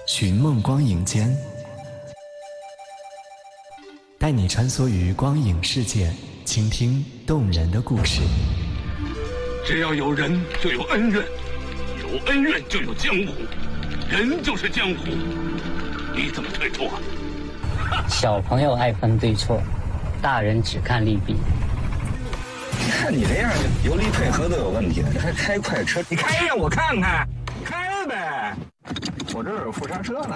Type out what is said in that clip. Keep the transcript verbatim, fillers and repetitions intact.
寻梦光影间，带你穿梭于光影世界，倾听动人的故事。 只要有人就有恩怨，有恩怨就有江湖，人就是江湖，你怎么推脱？ 小朋友爱分对错，大人只看利弊。 看你这样，油离配合都有问题了，这还开快车？你开让我看看，开呗！我这儿有副刹车呢。